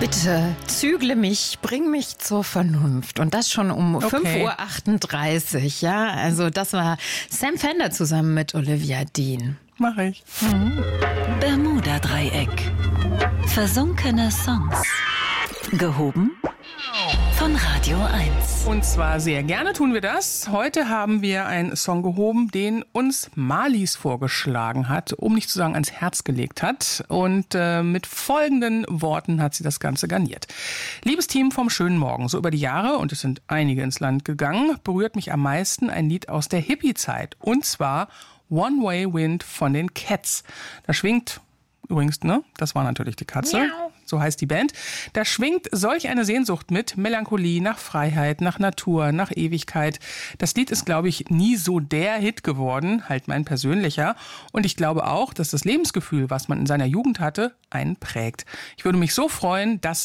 Bitte zügle mich, bring mich zur Vernunft. Und das schon um 5:38 Uhr. Ja, also das war Sam Fender zusammen mit Olivia Dean. Mach ich. Bermuda-Dreieck. Versunkene Songs. Gehoben von Radio 1. Und zwar sehr gerne tun wir das. Heute haben wir einen Song gehoben, den uns Marlies vorgeschlagen hat, um nicht zu sagen ans Herz gelegt hat. Und mit folgenden Worten hat sie das Ganze garniert. Liebes Team vom schönen Morgen, so über die Jahre, und es sind einige ins Land gegangen, berührt mich am meisten ein Lied aus der Hippie-Zeit. Und zwar One Way Wind von den Cats. Da schwingt übrigens, das war natürlich die Katze. Miau. So heißt die Band. Da schwingt solch eine Sehnsucht mit, Melancholie nach Freiheit, nach Natur, nach Ewigkeit. Das Lied ist, glaube ich, nie so der Hit geworden, halt mein persönlicher. Und ich glaube auch, dass das Lebensgefühl, was man in seiner Jugend hatte, einen prägt. Ich würde mich so freuen, dass